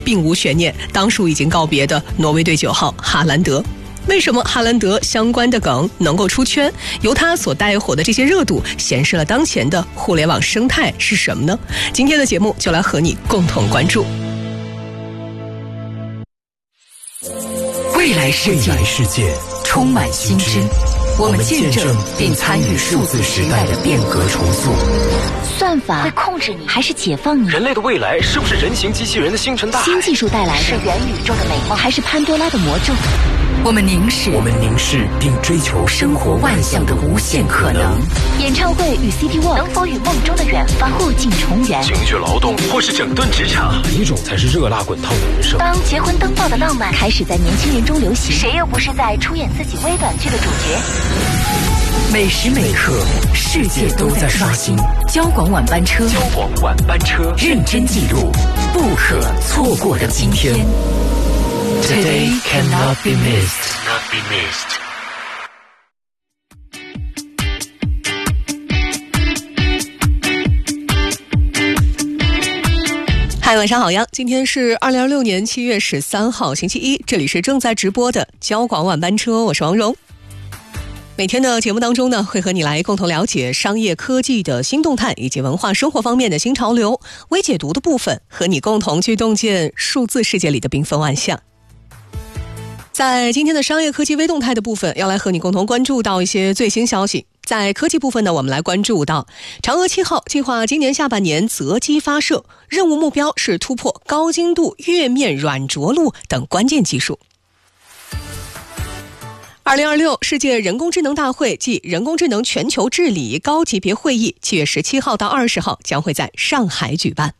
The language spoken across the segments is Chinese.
并无悬念，当属已经告别的挪威队9号哈兰德。为什么哈兰德相关的梗能够出圈？由他所带火的这些热度，显示了当前的互联网生态是什么呢？今天的节目就来和你共同关注。 未来世界充满新知，我们见证并参与数字时代的变革重塑。 算法会控制你还是解放你？ 人类的未来是不是人形机器人的星辰大海？ 新技术带来的是元宇宙的美梦，还是潘多拉的魔咒？ 我们凝视并追求生活万象的无限可能。 演唱会与 City Walk 能否与梦中的远方互进重圆？ 情绪劳动或是整顿职场，哪一种才是热辣滚烫的人生？ 当结婚登报的浪漫开始在年轻人中流行，谁又不是在出演自己微短剧的主角？ 每时每刻，世界都在刷新。交广晚班车，认真记录不可错过的今天。Today cannot be missed. 嗨，晚上好呀！今天是2026年7月13号，星期一，这里是正在直播的交广晚班车，我是王蓉。每天的节目当中呢，会和你来共同了解商业科技的新动态以及文化生活方面的新潮流。微解读的部分，和你共同去洞见数字世界里的缤纷万象。在今天的商业科技微动态的部分，要来和你共同关注到一些最新消息。在科技部分呢，我们来关注到嫦娥7号计划今年下半年择机发射，任务目标是突破高精度月面软着陆等关键技术。2026世界人工智能大会暨人工智能全球治理高级别会议7月17号到20号将会在上海举办。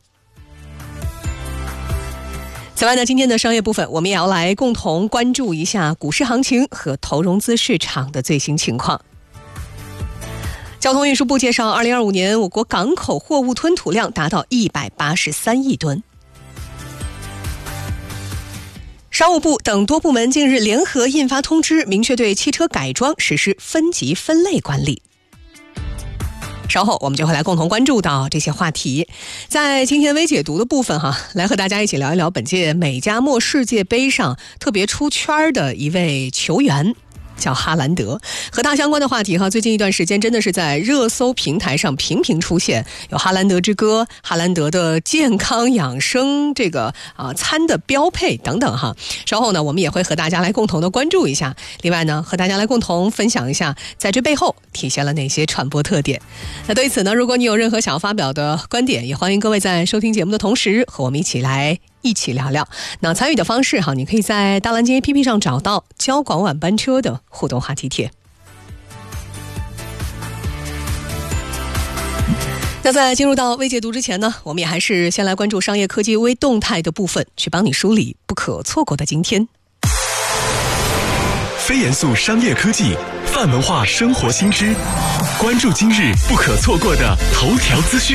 此外呢，今天的商业部分我们也要来共同关注一下股市行情和投融资市场的最新情况。交通运输部介绍，2025年我国港口货物吞吐量达到183亿吨。商务部等多部门近日联合印发通知，明确对汽车改装实施分级分类管理。稍后我们就会来共同关注到这些话题。在今天微解读的部分来和大家一起聊一聊本届美加墨世界杯上特别出圈的一位球员，叫哈兰德。和他相关的话题最近一段时间真的是在热搜平台上频频出现，有哈兰德之歌、哈兰德的健康养生这个餐的标配等等稍后呢，我们也会和大家来共同的关注一下。另外呢，和大家来共同分享一下在这背后体现了哪些传播特点。那对此呢，如果你有任何想要发表的观点，也欢迎各位在收听节目的同时和我们一起聊聊。那参与的方式你可以在大蓝鲸 APP 上找到交广晚班车的互动话题帖。那在进入到微解读之前呢，我们也还是先来关注商业科技微动态的部分，去帮你梳理不可错过的今天。 非严肃商业科技，泛文化生活新知，关注今日不可错过的头条资讯。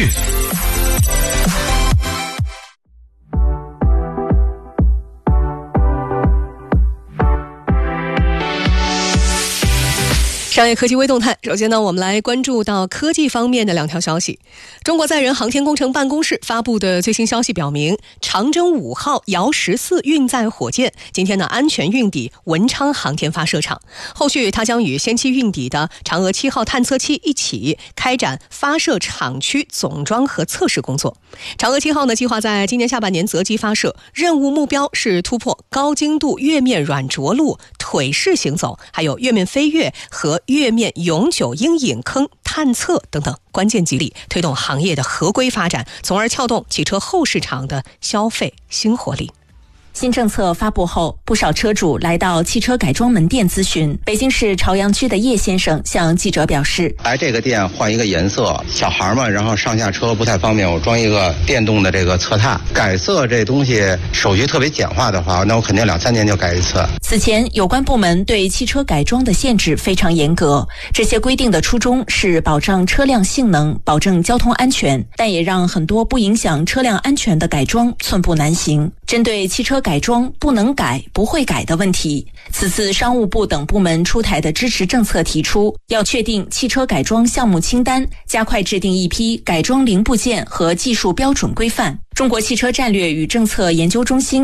商业科技微动态，首先呢，我们来关注到科技方面的两条消息。中国载人航天工程办公室发布的最新消息表明，长征5号遥14运载火箭今天呢安全运抵文昌航天发射场，后续它将与先期运抵的嫦娥7号探测器一起开展发射场区总装和测试工作。嫦娥7号呢计划在今年下半年择机发射，任务目标是突破高精度月面软着陆、腿式行走，还有月面飞跃和月面永久阴影坑探测等等关键激励，推动行业的合规发展，从而撬动汽车后市场的消费新活力。 新政策发布后，不少车主来到汽车改装门店咨询。北京市朝阳区的叶先生向记者表示， 来这个店换一个颜色，小孩嘛，然后上下车不太方便，我装一个电动的这个侧踏。改色这东西手续特别简化的话，那我肯定2-3年就改一次。 此前有关部门对汽车改装的限制非常严格，这些规定的初衷是保障车辆性能，保证交通安全，但也让很多不影响车辆安全的改装寸步难行。针对汽车改装不能改、不会改的问题，此次商务部等部门出台的支持政策提出，要确定汽车改装项目清单，加快制定一批改装零部件和技术标准规范。中国汽车战略与政策研究中心